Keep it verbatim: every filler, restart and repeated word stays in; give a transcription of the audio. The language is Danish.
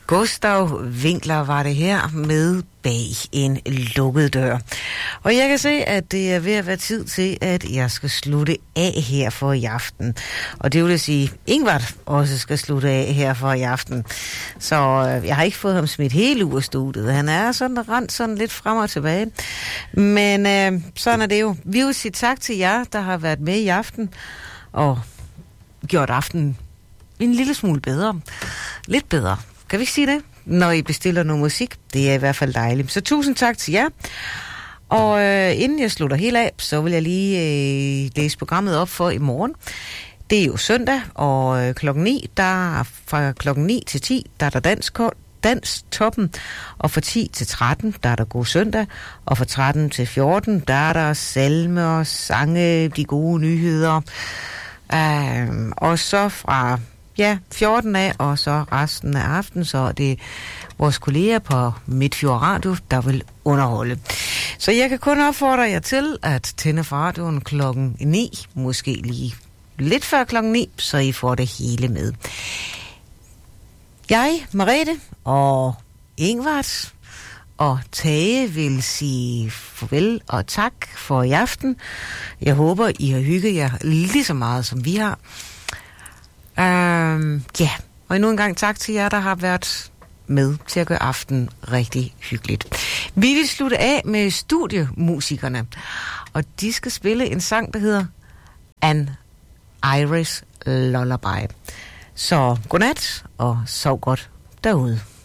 Gustav Winckler var det her med Bag en lukket dør. Og jeg kan se, at det er ved at være tid til, at jeg skal slutte af her for i aften. Og det vil sige, at Ingvard også skal slutte af her for i aften. Så øh, jeg har ikke fået ham smidt hele ud af studiet. Han er sådan rent sådan lidt frem og tilbage. Men øh, sådan er det jo. Vi vil sige tak til jer, der har været med i aften og gjort aftenen en lille smule bedre. Lidt bedre. Kan vi ikke sige det? Når I bestiller noget musik. Det er i hvert fald dejligt. Så tusind tak til jer. Og øh, inden jeg slutter helt af, så vil jeg lige øh, læse programmet op for i morgen. Det er jo søndag, og øh, klokken ni, der fra klokken ni til ti, der er der dansk, dans toppen, og fra ti til tretten, der er der god søndag, og fra tretten til fjorten, der er der salme og sange, de gode nyheder. Øh, og så fra ja, fjorten af, og så resten af aftenen, så er det vores kolleger på Midtfjord Radio, der vil underholde. Så jeg kan kun opfordre jer til at tænde for radioen klokken ni, måske lige lidt før klokken ni, så I får det hele med. Jeg, Merete og Ingvard og Tage vil sige farvel og tak for i aften. Jeg håber, I har hygget jer lige så meget, som vi har. Uh, ja, og endnu en gang tak til jer, der har været med til at gøre aften rigtig hyggeligt. Vi vil slutte af med studiemusikerne, og de skal spille en sang, der hedder An Irish Lullaby. Så godnat og sov godt derude.